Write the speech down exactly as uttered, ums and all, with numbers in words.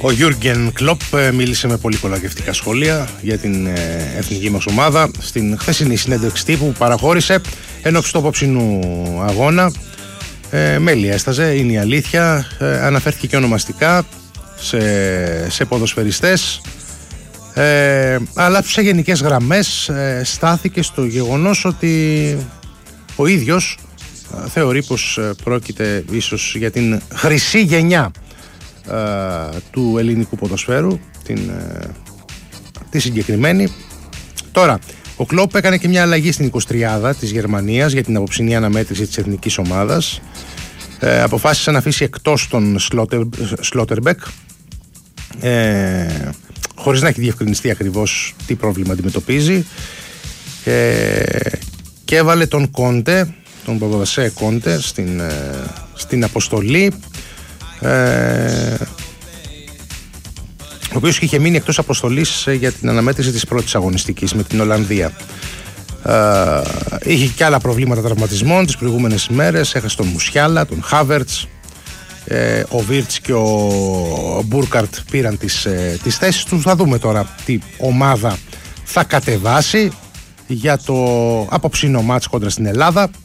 Ο Γιούργεν Κλοπ μίλησε με πολύ κολακευτικά σχόλια για την εθνική μας ομάδα στην χθεσινή συνέντευξη τύπου που παραχώρησε ενόψει του απόψινου αγώνα. Ε, μέλη έσταζε, είναι η αλήθεια. Ε, αναφέρθηκε και ονομαστικά σε, σε ποδοσφαιριστές. Ε, αλλά σε γενικές γραμμές ε, στάθηκε στο γεγονός ότι ο ίδιος ε, θεωρεί πως ε, πρόκειται ίσως για την χρυσή γενιά ε, του ελληνικού ποδοσφαίρου, την, ε, τη συγκεκριμένη. Τώρα, ο Κλόπ έκανε και μια αλλαγή στην εικοσιτριάδα της Γερμανίας για την απόψινή αναμέτρηση της εθνικής ομάδας. Ε, αποφάσισε να αφήσει εκτός τον Σλότερμπεκ, ε, χωρίς να έχει διευκρινιστεί ακριβώς τι πρόβλημα αντιμετωπίζει, ε, και έβαλε τον Κόντε, τον Παπαδασέ Κόντε στην, ε, στην αποστολή, ε, ο οποίος είχε μείνει εκτός αποστολής για την αναμέτρηση της πρώτης αγωνιστικής με την Ολλανδία. Uh, είχε και άλλα προβλήματα τραυματισμών τις προηγούμενες ημέρες. Έχασε τον Μουσιάλα, τον Χάβερτς, ε, ο Βίρτς και ο Μπούρκαρτ πήραν τις, ε, τις θέσεις τους. Θα δούμε τώρα τι ομάδα θα κατεβάσει για το απόψινο μάτς κόντρα στην Ελλάδα.